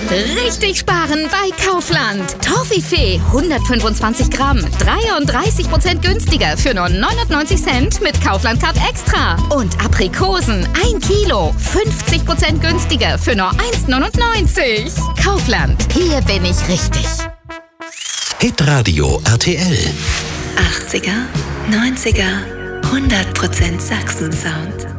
Richtig sparen bei Kaufland. Toffifee 125 Gramm, 33% günstiger für nur 99 Cent mit Kaufland Card Extra. Und Aprikosen 1 Kilo, 50% günstiger für nur 1,99. Kaufland, hier bin ich richtig. Hitradio RTL. 80er, 90er, 100% Sachsen-Sound.